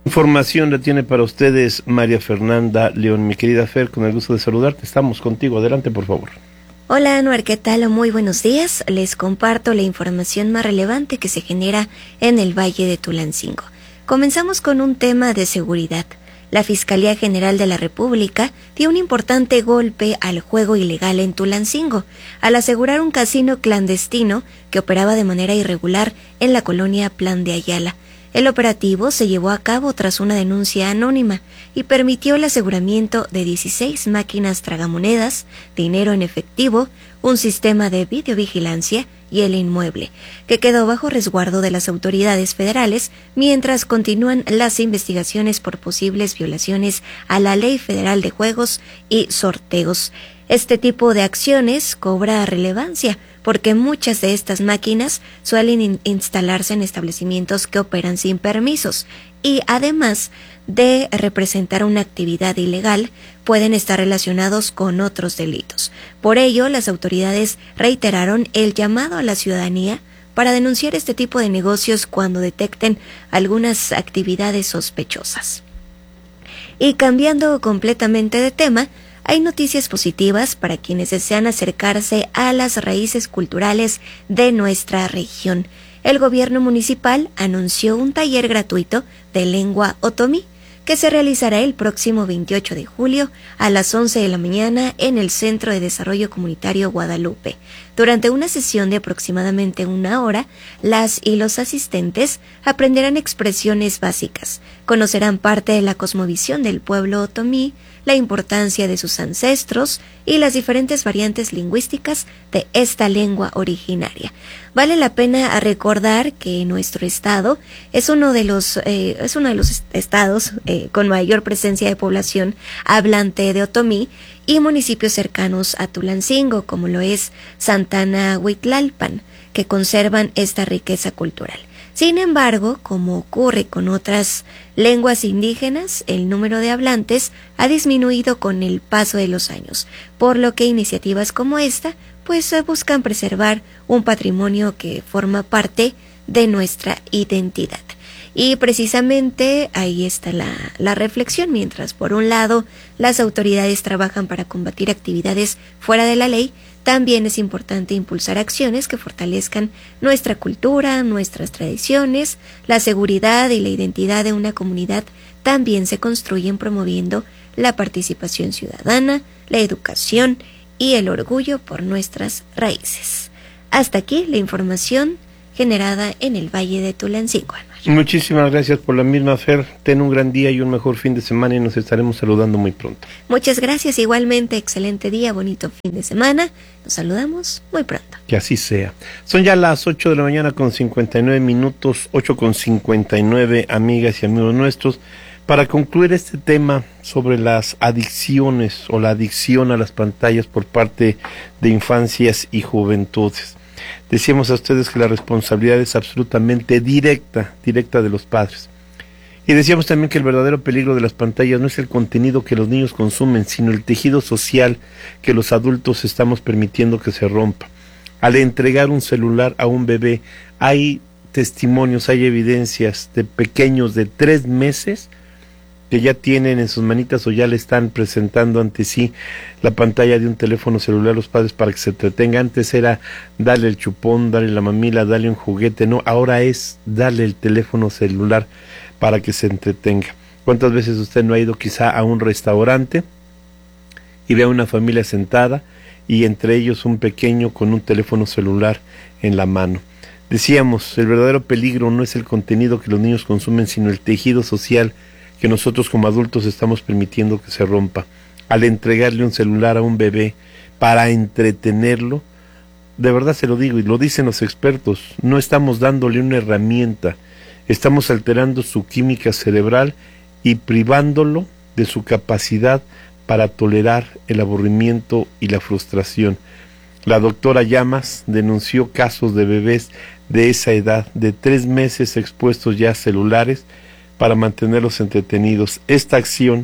Información la tiene para ustedes María Fernanda León. Mi querida Fer, con el gusto de saludarte, estamos contigo. Adelante, por favor. Hola, Anuar, ¿qué tal? Muy buenos días. Les comparto la información más relevante que se genera en el Valle de Tulancingo. Comenzamos con un tema de seguridad. La Fiscalía General de la República dio un importante golpe al juego ilegal en Tulancingo, al asegurar un casino clandestino que operaba de manera irregular en la colonia Plan de Ayala. El operativo se llevó a cabo tras una denuncia anónima y permitió el aseguramiento de 16 máquinas tragamonedas, dinero en efectivo, un sistema de videovigilancia y el inmueble, que quedó bajo resguardo de las autoridades federales mientras continúan las investigaciones por posibles violaciones a la Ley Federal de Juegos y Sorteos. Este tipo de acciones cobra relevancia porque muchas de estas máquinas suelen instalarse en establecimientos que operan sin permisos y además de representar una actividad ilegal, pueden estar relacionados con otros delitos. Por ello, las autoridades reiteraron el llamado a la ciudadanía para denunciar este tipo de negocios cuando detecten algunas actividades sospechosas. Y cambiando completamente de tema, hay noticias positivas para quienes desean acercarse a las raíces culturales de nuestra región. El gobierno municipal anunció un taller gratuito de lengua otomí que se realizará el próximo 28 de julio a las 11 de la mañana en el Centro de Desarrollo Comunitario Guadalupe. Durante una sesión de aproximadamente 1 hora, las y los asistentes aprenderán expresiones básicas, conocerán parte de la cosmovisión del pueblo otomí, la importancia de sus ancestros y las diferentes variantes lingüísticas de esta lengua originaria. Vale la pena recordar que nuestro estado es uno de los estados con mayor presencia de población hablante de otomí y municipios cercanos a Tulancingo, como lo es Santana Huitlalpan, que conservan esta riqueza cultural. Sin embargo, como ocurre con otras lenguas indígenas, el número de hablantes ha disminuido con el paso de los años, por lo que iniciativas como esta buscan preservar un patrimonio que forma parte de nuestra identidad. Y precisamente ahí está la reflexión, mientras por un lado las autoridades trabajan para combatir actividades fuera de la ley, también es importante impulsar acciones que fortalezcan nuestra cultura, nuestras tradiciones. La seguridad y la identidad de una comunidad también se construyen promoviendo la participación ciudadana, la educación y el orgullo por nuestras raíces. Hasta aquí la información generada en el Valle de Tulancingo. Muchísimas gracias por la misma, Fer. Ten un gran día y un mejor fin de semana y nos estaremos saludando muy pronto. Muchas gracias, igualmente, excelente día, bonito fin de semana. Nos saludamos muy pronto. Que así sea. Son ya las 8 de la mañana con 59 minutos, 8:59, amigas y amigos nuestros. Para concluir este tema sobre las adicciones o la adicción a las pantallas por parte de infancias y juventudes. Decíamos a ustedes que la responsabilidad es absolutamente directa de los padres. Y decíamos también que el verdadero peligro de las pantallas no es el contenido que los niños consumen, sino el tejido social que los adultos estamos permitiendo que se rompa. Al entregar un celular a un bebé, hay testimonios, hay evidencias de pequeños de 3 meses que ya tienen en sus manitas o ya le están presentando ante sí la pantalla de un teléfono celular a los padres para que se entretenga. Antes era darle el chupón, darle la mamila, darle un juguete, no, ahora es darle el teléfono celular para que se entretenga. ¿Cuántas veces usted no ha ido quizá a un restaurante y ve a una familia sentada y entre ellos un pequeño con un teléfono celular en la mano? Decíamos, el verdadero peligro no es el contenido que los niños consumen, sino el tejido social que nosotros como adultos estamos permitiendo que se rompa. Al entregarle un celular a un bebé para entretenerlo, de verdad se lo digo y lo dicen los expertos, no estamos dándole una herramienta, estamos alterando su química cerebral y privándolo de su capacidad para tolerar el aburrimiento y la frustración. La doctora Llamas denunció casos de bebés de esa edad, de 3 meses expuestos ya a celulares, para mantenerlos entretenidos. Esta acción,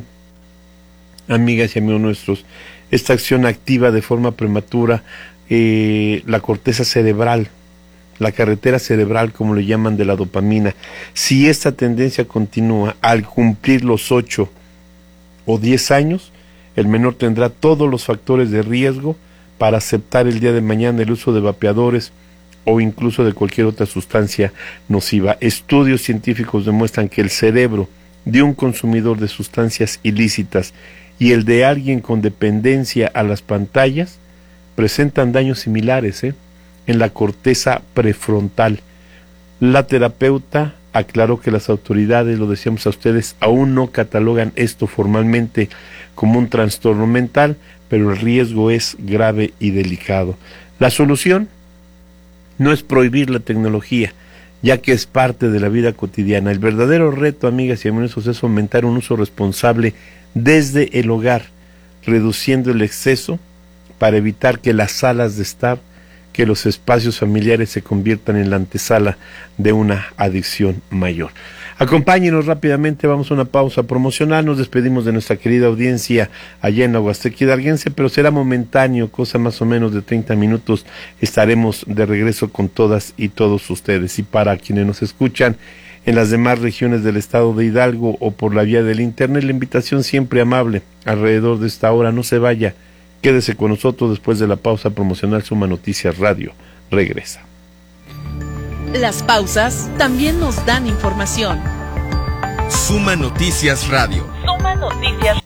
amigas y amigos nuestros, esta acción activa de forma prematura la corteza cerebral la carretera cerebral, como le llaman, de la dopamina. Si esta tendencia continúa, al cumplir los 8 o 10 años, el menor tendrá todos los factores de riesgo para aceptar el día de mañana el uso de vapeadores o incluso de cualquier otra sustancia nociva. Estudios científicos demuestran que el cerebro de un consumidor de sustancias ilícitas y el de alguien con dependencia a las pantallas presentan daños similares, en la corteza prefrontal. La terapeuta aclaró que las autoridades, lo decíamos a ustedes, aún no catalogan esto formalmente como un trastorno mental, pero el riesgo es grave y delicado. La solución no es prohibir la tecnología, ya que es parte de la vida cotidiana. El verdadero reto, amigas y amigos, es fomentar un uso responsable desde el hogar, reduciendo el exceso para evitar que las salas de estar, que los espacios familiares se conviertan en la antesala de una adicción mayor. Acompáñenos rápidamente, vamos a una pausa promocional, nos despedimos de nuestra querida audiencia allá en la Huasteca Hidalguense, pero será momentáneo, cosa más o menos de 30 minutos, estaremos de regreso con todas y todos ustedes. Y para quienes nos escuchan en las demás regiones del estado de Hidalgo o por la vía del internet, la invitación siempre amable, alrededor de esta hora, no se vaya, quédese con nosotros. Después de la pausa promocional, Suma Noticias Radio regresa. Las pausas también nos dan información. Suma Noticias Radio. Suma Noticias.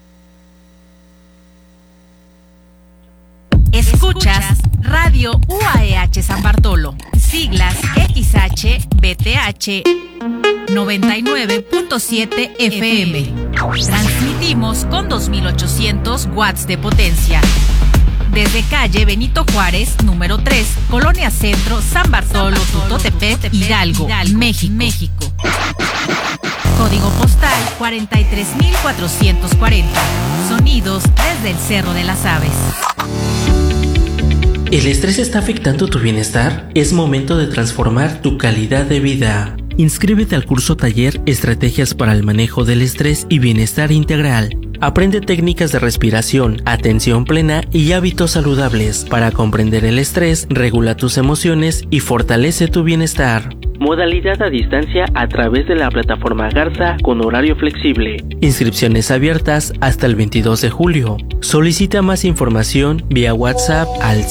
Escuchas Radio UAEH San Bartolo, siglas XHBTH 99.7 FM. Transmitimos con 2800 watts de potencia. Desde calle Benito Juárez, número 3, Colonia Centro, San Bartolo, Tutotepec, Hidalgo, México. Código postal 43440. Sonidos desde el Cerro de las Aves. ¿El estrés está afectando tu bienestar? Es momento de transformar tu calidad de vida. Inscríbete al curso taller Estrategias para el manejo del estrés y bienestar integral. Aprende técnicas de respiración, atención plena y hábitos saludables para comprender el estrés, regula tus emociones y fortalece tu bienestar. Modalidad a distancia a través de la plataforma Garza con horario flexible. Inscripciones abiertas hasta el 22 de julio. Solicita más información vía WhatsApp al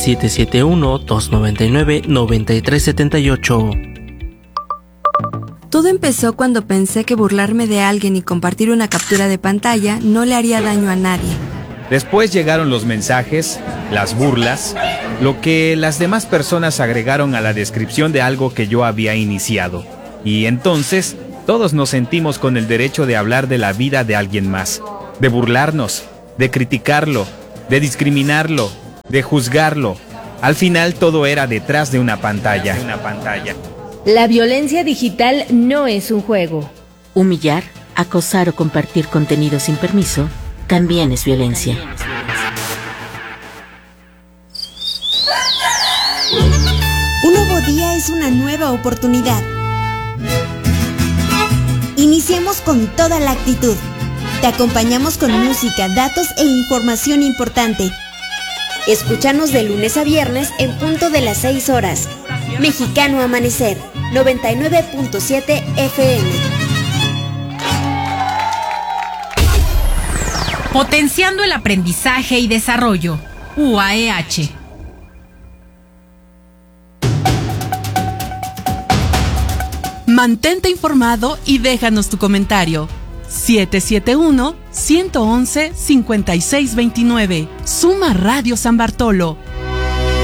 771-299-9378. Todo empezó cuando pensé que burlarme de alguien y compartir una captura de pantalla no le haría daño a nadie. Después llegaron los mensajes, las burlas, lo que las demás personas agregaron a la descripción de algo que yo había iniciado. Y entonces, todos nos sentimos con el derecho de hablar de la vida de alguien más, de burlarnos, de criticarlo, de discriminarlo, de juzgarlo. Al final todo era detrás de una pantalla. La violencia digital no es un juego. Humillar, acosar o compartir contenido sin permiso también es violencia. Un nuevo día es una nueva oportunidad. Iniciemos con toda la actitud. Te acompañamos con música, datos e información importante. Escúchanos de lunes a viernes en punto de las 6 horas. Mexicano Amanecer, 99.7 FM. Potenciando el aprendizaje y desarrollo. UAEH. Mantente informado y déjanos tu comentario. 771-111-5629. Suma Radio San Bartolo,